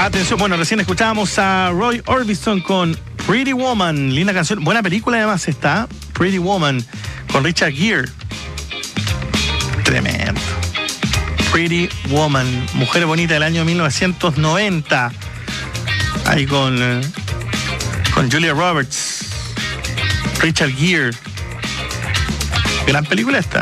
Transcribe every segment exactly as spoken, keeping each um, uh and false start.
Atención, bueno, recién escuchábamos a Roy Orbison con Pretty Woman, linda canción, buena película además está, Pretty Woman, con Richard Gere. Tremendo. Pretty Woman, mujer bonita del año mil novecientos noventa, ahí con, eh, con Julia Roberts, Richard Gere. Gran película esta.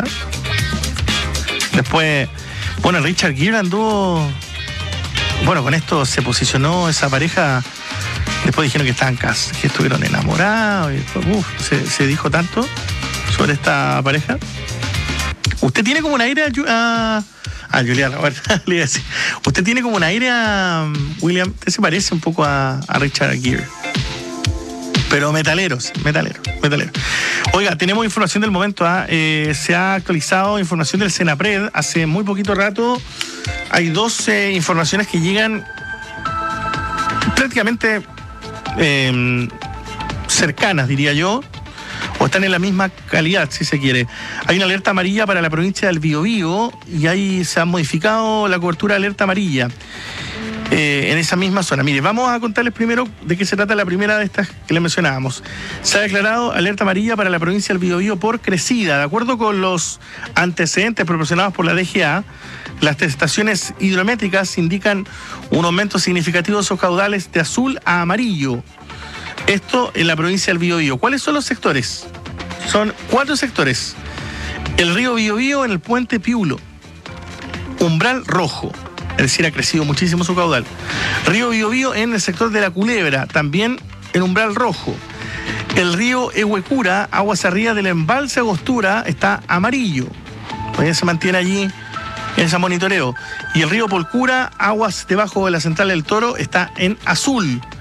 Después, bueno, Richard Gere anduvo... Bueno, con esto se posicionó esa pareja. Después dijeron que estaban cas que estuvieron enamorados. Y después, uf, se, se dijo tanto sobre esta pareja. Usted tiene como un aire a... a Juliana, bueno, le iba a decir. Usted tiene como un aire a... William, usted se parece un poco a, a Richard Gere. Pero metaleros, metaleros, metaleros. Oiga, tenemos información del momento. ¿eh? Eh, se ha actualizado información del Senapred hace muy poquito rato. Hay dos eh, informaciones que llegan prácticamente eh, cercanas, diría yo, o están en la misma calidad, si se quiere. Hay una alerta amarilla para la provincia del Biobío y ahí se ha modificado la cobertura de alerta amarilla. Eh, en esa misma zona. Mire, vamos a contarles primero de qué se trata la primera de estas que les mencionábamos. Se ha declarado alerta amarilla para la provincia del Biobío por crecida. De acuerdo con los antecedentes proporcionados por la D G A, las estaciones hidrométricas indican un aumento significativo de sus caudales de azul a amarillo. Esto en la provincia del Biobío. ¿Cuáles son los sectores? Son cuatro sectores. El río Biobío en el puente Piulo. Umbral rojo. Es decir, ha crecido muchísimo su caudal. Río Biobío en el sector de la Culebra, también en umbral rojo. El río Ehuecura, aguas arriba del embalse Agostura, está amarillo. Todavía se mantiene allí en ese monitoreo. Y el río Polcura, aguas debajo de la central del Toro, está en azul.